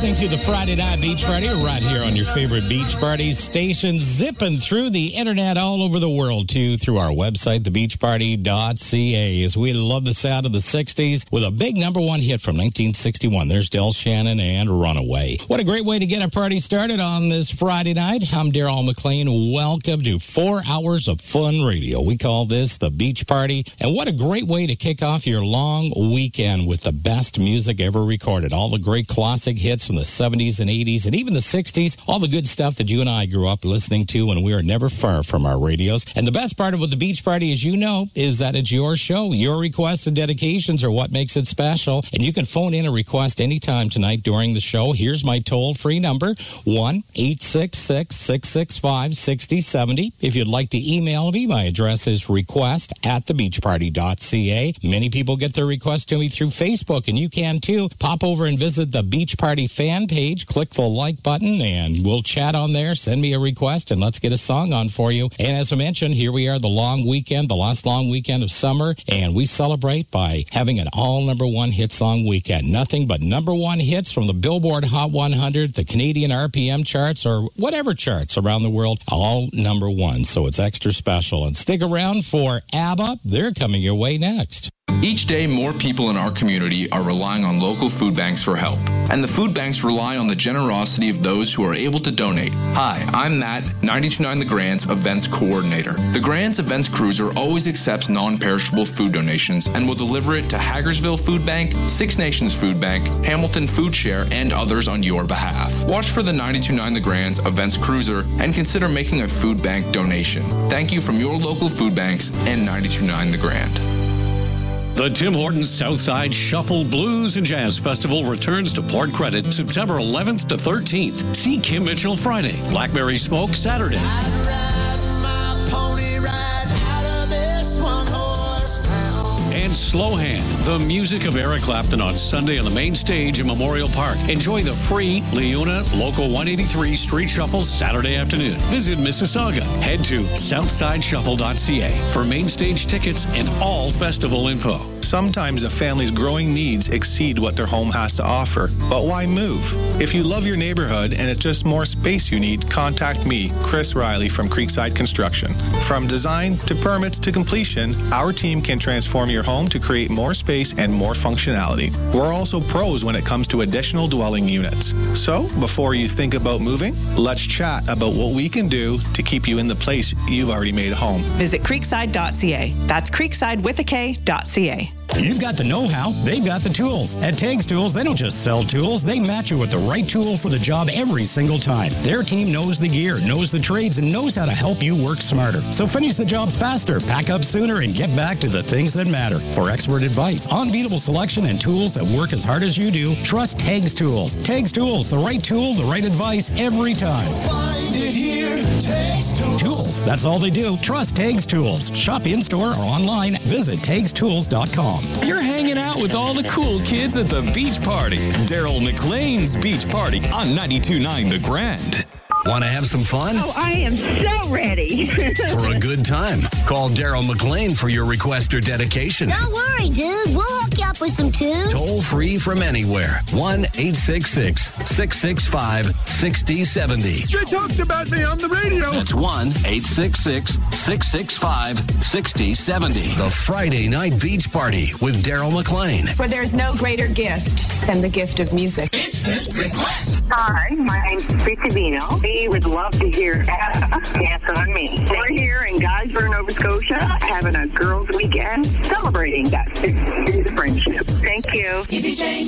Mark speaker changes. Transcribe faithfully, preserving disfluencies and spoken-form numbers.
Speaker 1: listening to the Friday Night Beach Party right here on your favorite Beach Party station, zipping through the internet all over the world, too, through our website, the beach party dot c a, as we love the sound of the sixties with a big number one hit from nineteen sixty-one. There's Del Shannon and Runaway. What a great way to get a party started on this Friday night. I'm Daryl McLean. Welcome to four hours of fun radio. We call this the Beach Party, and what a great way to kick off your long weekend with the best music ever recorded. All the great classic hits from the seventies and eighties and even the sixties, all the good stuff that you and I grew up listening to when we were never far from our radios. And the best part about the Beach Party, as you know, is that it's your show. Your requests and dedications are what makes it special. And you can phone in a request anytime tonight during the show. Here's my toll-free number, one eight six six, six six five, six zero seven zero. If you'd like to email me, my address is request at the beach party dot c a. Many people get their requests to me through Facebook, and you can too. Pop over and visit the Beach Party fan page, click the like button, and we'll chat on there. Send me a request, and let's get a song on for you. And as I mentioned, here we are, the long weekend, the last long weekend of summer, and we celebrate by having an all number one hit song weekend. Nothing but number one hits from the Billboard Hot one hundred, the Canadian R P M charts, or whatever charts around the world, all number one. So it's extra special. And stick around for ABBA. They're coming your way next.
Speaker 2: Each day, more people in our community are relying on local food banks for help. And the food banks rely on the generosity of those who are able to donate. Hi, I'm Matt, ninety-two point nine The Grants Events Coordinator. The Grants Events Cruiser always accepts non-perishable food donations and will deliver it to Hagersville Food Bank, Six Nations Food Bank, Hamilton Food Share, and others on your behalf. Watch for the ninety-two point nine The Grants Events Cruiser and consider making a food bank donation. Thank you from your local food banks and ninety-two point nine The Grant.
Speaker 3: The Tim Hortons Southside Shuffle Blues and Jazz Festival returns to Port Credit September eleventh to thirteenth. See Kim Mitchell Friday, Blackberry Smoke Saturday. And Slow Hand, the music of Eric Clapton on Sunday on the main stage in Memorial Park. Enjoy the free Leona Local one eighty-three Street Shuffle Saturday afternoon. Visit Mississauga. Head to southside shuffle dot c a for main stage tickets and all festival info.
Speaker 4: Sometimes a family's growing needs exceed what their home has to offer. But why move? If you love your neighborhood and it's just more space you need, contact me, Chris Riley from Creekside Construction. From design to permits to completion, our team can transform your home to create more space and more functionality. We're also pros when it comes to additional dwelling units. So, before you think about moving, let's chat about what we can do to keep you in the place you've already made home.
Speaker 5: Visit creekside dot c a. That's creekside with a K dot c a.
Speaker 1: You've got the know-how, they've got the tools. At Tags Tools, they don't just sell tools, they match you with the right tool for the job every single time. Their team knows the gear, knows the trades, and knows how to help you work smarter. So finish the job faster, pack up sooner, and get back to the things that matter. For expert advice, unbeatable selection, and tools that work as hard as you do, trust Tags Tools. Tags Tools, the right tool, the right advice, every time. Find it here, Tags Tools. Tools, that's all they do. Trust Tags Tools. Shop in-store or online. Visit tags tools dot com.
Speaker 6: You're hanging out with all the cool kids at the Beach Party. Daryl McLean's Beach Party on ninety-two point nine The Grand.
Speaker 7: Want to have some fun?
Speaker 8: Oh, I am so ready.
Speaker 7: For a good time, call Daryl McLean for your request or dedication.
Speaker 9: Don't worry, dude. We'll hook you up with some tunes.
Speaker 7: Toll free from anywhere. one eight six six, six six five, six zero seven zero.
Speaker 10: They talked about me on the radio.
Speaker 7: That's one eight six six, six six five, six zero seven zero. The Friday Night Beach Party with Daryl McLean.
Speaker 5: For there's no greater gift than the gift of music.
Speaker 7: Instant request.
Speaker 8: Hi, my name's Rita Vino. We would love to hear ABBA Dance on Me. We're here in Guysborough, Nova Scotia, having a girls' weekend, celebrating that friendship. Thank you. If you change